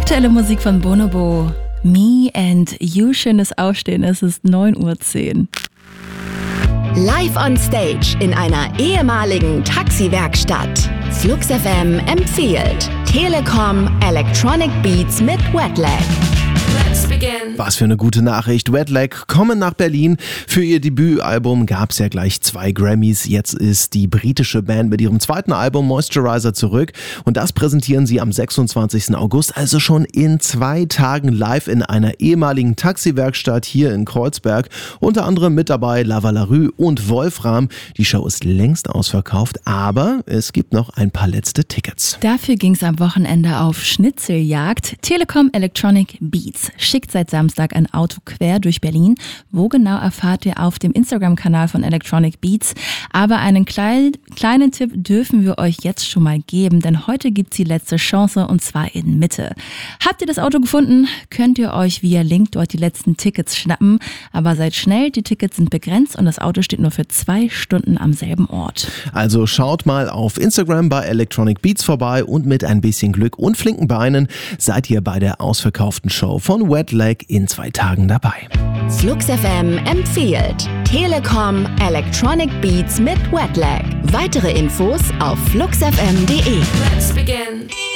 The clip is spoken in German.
Aktuelle Musik von Bonobo. Me and You. Schönes Aufstehen, es ist 9:10 Uhr. Live on Stage in einer ehemaligen Taxiwerkstatt. Flux FM empfiehlt Telekom Electronic Beats mit Wetlag. Was für eine gute Nachricht. Wetlag kommen nach Berlin. Für ihr Debütalbum gab es ja gleich 2 Grammys. Jetzt ist die britische Band mit ihrem zweiten Album Moisturizer zurück. Und das präsentieren sie am 26. August, also schon in 2 Tagen live in einer ehemaligen Taxiwerkstatt hier in Kreuzberg. Unter anderem mit dabei Lava Larue und Wolfram. Die Show ist längst ausverkauft, aber es gibt noch ein paar letzte Tickets. Dafür ging es am Wochenende auf Schnitzeljagd. Telekom Electronic Beats schickt seit Samstag ein Auto quer durch Berlin. Wo genau, erfahrt ihr auf dem Instagram-Kanal von Electronic Beats. Aber einen kleinen Tipp dürfen wir euch jetzt schon mal geben, denn heute gibt's die letzte Chance und zwar in Mitte. Habt ihr das Auto gefunden, könnt ihr euch via Link dort die letzten Tickets schnappen. Aber seid schnell, die Tickets sind begrenzt und das Auto steht nur für 2 Stunden am selben Ort. Also schaut mal auf Instagram bei Electronic Beats vorbei und mit ein bisschen Glück und flinken Beinen seid ihr bei der ausverkauften Show von Wetlag in 2 Tagen dabei. Flux FM empfiehlt Telekom Electronic Beats mit Wetlag. Weitere Infos auf fluxfm.de. Let's begin.